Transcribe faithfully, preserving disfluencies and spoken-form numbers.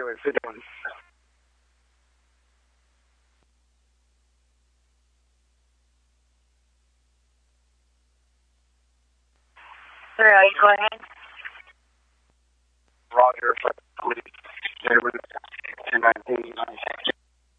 doing? Sit down. Sir, are you go ahead? Roger, police, two nineteen,